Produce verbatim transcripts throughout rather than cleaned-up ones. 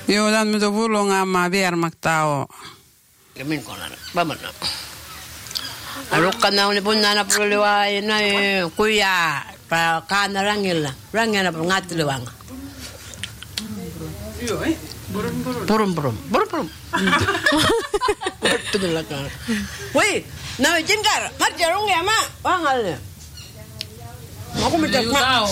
Yo dan mi do bulo ngama biar maktao. Kemin konan. Bamana. Alukan na ni punna na puluwa na kuya pa kana rangila. Rangila pa ngat liwang. Yo eh. Burum burum. Burum burum. Burum burum. Itu belakang. Woi, na jengkar. Mar jarung ya ma. Wangal. Aku minta ma.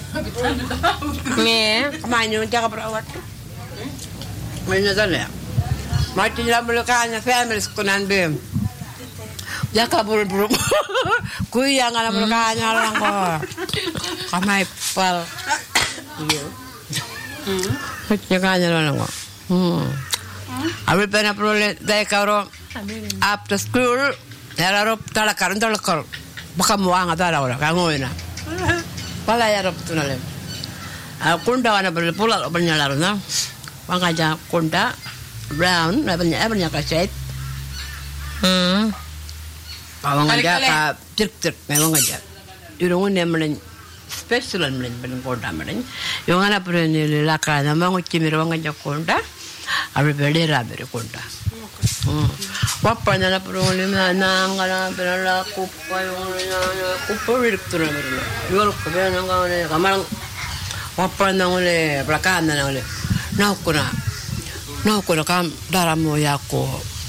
Nge, kemana jaga perawat. Mana sana? Mati dalam belakangnya family sekunan bem. Jaga burum-burum. Kuya ngala belakangnya orang kok. Kamai pal. Iya. Jaga aja orang kok. Hmm. Abi pernah perlu daya karo after school. Ya rop talakar talakar. Baka muang ada orang kamu ina. Pala ya rop tunale. Kunda wana perlu pula bernyala na. Pangaja kunda brown, na banyak banyak kaset. Hmm. Awang aja ka tirk tirk melong aja. Irungun dia melen special melen melen kunda melen. Yung ana pero ni laka na mangu chimir wang aja kunda. Abi berdera beri kunda. Hmm. Wapa na pero ni na ngana pero la kupa yung na kupa rik tu na pero. Yung ko pero nang ngane kamarang wapa na ngole belakang na ngole. Nau kuna, nau kuna kam dalam moyaku.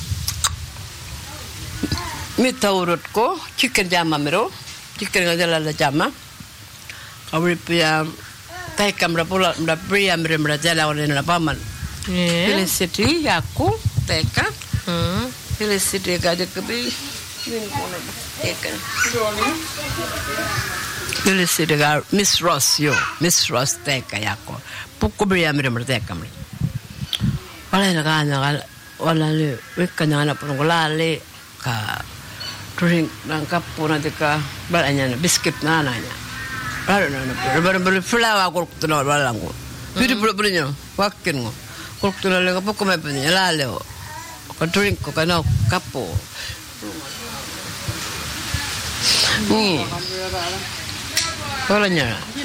Mita urutku, chicken jama mero, chicken ngajala la jama. Kau pia, tay kamera pula, mera pria mera mera jala orang na paman. Felicity aku, teka. Felicity kaje kebi. Teka. Felicity ka Miss Ross yo, Miss Ross teka aku. Pukul beriam beriam berteka mri. Wala na kana wala le wekana na pun wala le ka drink nang kapo na tika balanya na biscuit na na nya. Wala na na ber ber flower ko tno wala ngo. Pidi pula pula nya wakin ngo. Ko tno le ka pukul me pini la le. Ko drink ko kana kapo. Ni. Wala nya.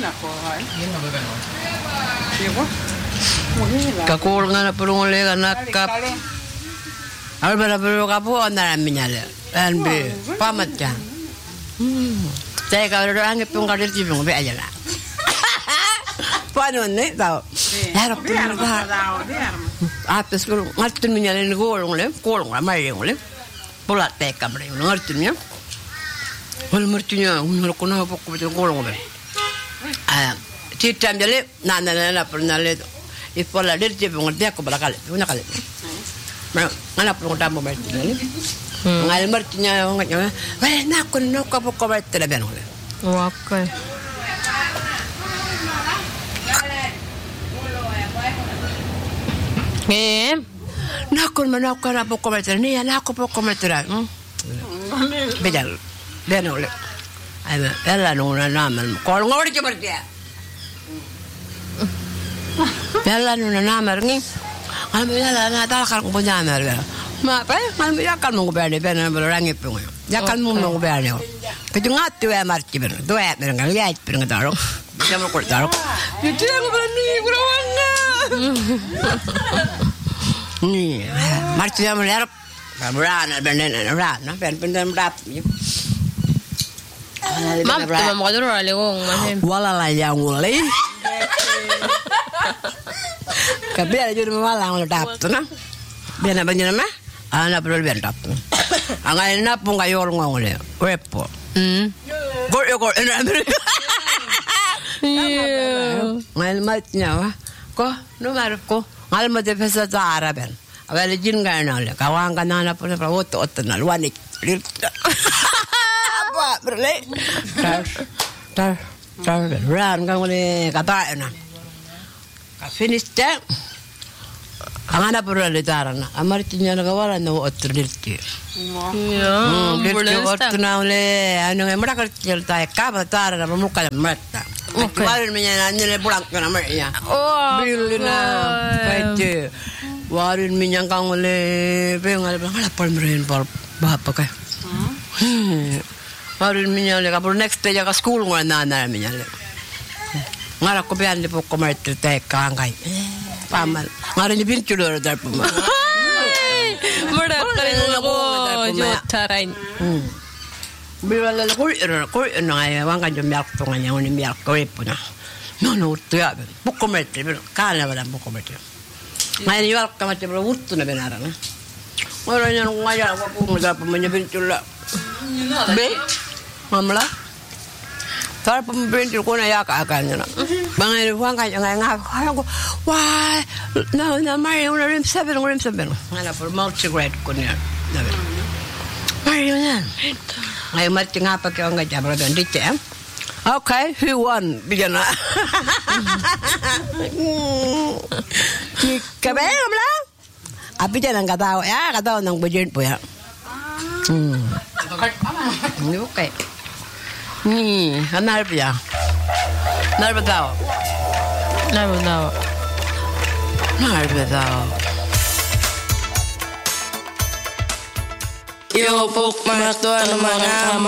Kakul nga na pulong ulit anak kap. Ano ba na pulong kapo? Ano na minyala? Ano ba? Pamat ka. Saya kau dah angkat pun kau dirti pun be aja lah. Paano ni tau? Harap tu nak. Apa sekarang ngerti minyala ni golong le, golong lah mari golong le. Pulat teh kamera, ngerti ni ya? Kalau ngerti ni, orang kena apa kau betul golong le. Ah. Citam jale nana nana pernah le ipola dirti pengerti aku berakal punya kali mana pun tamu merti ni ngal mertinya nganya weh nak kun nak apa kau merti le benole wakai eh nak kun mana kau apa kau merti ni nak aku apa kau merti lah bejal benole ada ella nuna nama kau ngori merti ya Jalan nuna namar ni, kalau jalan ada kalau punya namar ya, ma apa? Kalau jalan mau berani berani berani pun, jalan mau mau berani. Kecengat tu ya marci berani, tu ya berani lihat berani taruh, bisa mau kulit taruh. Itu yang berani kurang. Ni, marci yang melihat, berani berani berani, berani berani berani. Mam, tu mau kau orang lewong macam. Walala yang mulai. Kabel aja rumah malang udah tap tu na. Biar apa jenis mah? Anak perlu biar tap tu. Angai nap pun kayu orang ngomong le. Wepo. Hmm. Gor yo gor. Iya. Ngal matnya wah. Ko, nomor ko. Ngal mat pesa cara ben. Awal jin kan le. Kawang kan anak pun perlu otot otot na luanik. Apa berle? Tar. Tar. Tar. Ran kan le kata na. Finish that. Ang anak pura litara na. Amartinya na kawala na otro dirti. Yeah. Dirti otro na ule. Ano nga mura kertil tayo kaba tara na mamuka na marta. Okay. Warin mo niya na nila pulang ka na marta. Oh. Bili na. Kahit warin mo niya kang ule. Pero nga lang halapal mo rin para bahapa kayo. Warin mo niya ule. Kapag next day ka school nga na na namin niya ule. Ngara ko biyan di po kumartir tayo kakangkay. paman. Ngarin ni pintu dulu dari paman. Murah kali aku jotaran. Bila lalu kul kul ngai wang kan jom yak tungan yang ni yak kau puna. No no tu ya. Buku merti kala pada buku merti. Ngai ni yak kama cebra wutu na benaran. Orang yang ngaya aku muda pemanya pintu lah. Be, mamla. Tar pembintu ko na yak akan na. Bangai wang kan ngai ngak. Aku wah, no no Mario na rim seven rim seven. Ngala for multi-grade ko niya. Mario na. Ay mati nga pa kaya nga jabra doon dito eh. Okay, who won? Bigyan na. Kabel mo lang? Api dyan ang katawa. Ya, katawa ng budget po ya. Hmm. Okay. Hmm, anar pa ya. Anar pa tao. Anar pa tao. Anar pa tao. Yo, pok mga tuwa ng mga